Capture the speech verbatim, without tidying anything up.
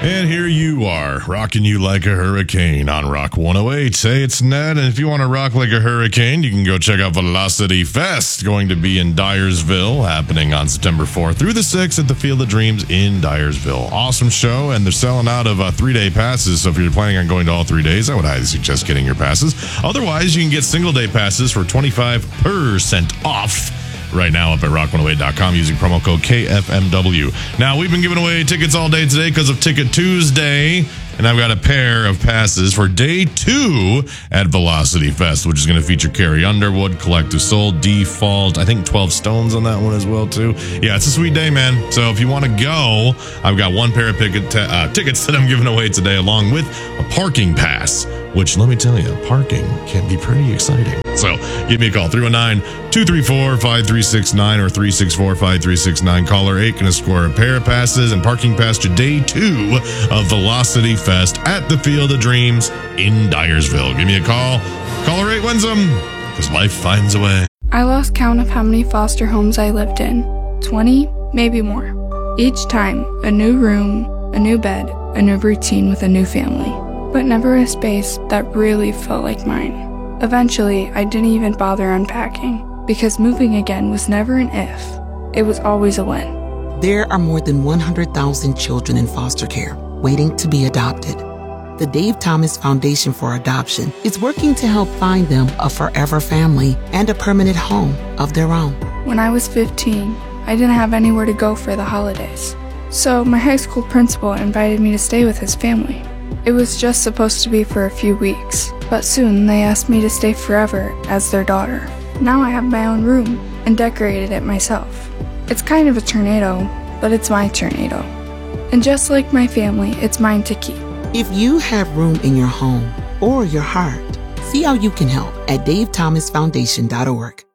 And here you are, rocking you like a hurricane on Rock one oh eight. Hey, it's Ned, and if you want to rock like a hurricane, you can go check out Velocity Fest, going to be in Dyersville, happening on September fourth through the sixth at the Field of Dreams in Dyersville. Awesome show, and they're selling out of uh, three-day passes, so if you're planning on going to all three days, I would highly suggest getting your passes. Otherwise, you can get single-day passes for twenty-five percent off right now up at rock one oh eight dot com using promo code K F M W. Now, we've been giving away tickets all day today because of Ticket Tuesday, and I've got a pair of passes for day two at Velocity Fest, which is going to feature Carrie Underwood, Collective Soul, Default, I think twelve Stones on that one as well, too. Yeah, it's a sweet day, man. So if you want to go, I've got one pair of ticket t- uh, tickets that I'm giving away today, along with a parking pass, which, let me tell you, parking can be pretty exciting. So give me a call, three one nine, two three four, five three six nine or three six four, five three six nine. Caller eight can score a pair of passes and parking pass to day two of Velocity Fest at the Field of Dreams in Dyersville. Give me a call. Caller eight wins them, because life finds a way. I lost count of how many foster homes I lived in. twenty, maybe more. Each time, a new room, a new bed, a new routine with a new family. But never a space that really felt like mine. Eventually, I didn't even bother unpacking, because moving again was never an if. It was always a when. There are more than one hundred thousand children in foster care waiting to be adopted. The Dave Thomas Foundation for Adoption is working to help find them a forever family and a permanent home of their own. When I was fifteen, I didn't have anywhere to go for the holidays. So my high school principal invited me to stay with his family. It was just supposed to be for a few weeks, but soon they asked me to stay forever as their daughter. Now I have my own room and decorated it myself. It's kind of a tornado, but it's my tornado. And just like my family, it's mine to keep. If you have room in your home or your heart, see how you can help at dave thomas foundation dot org.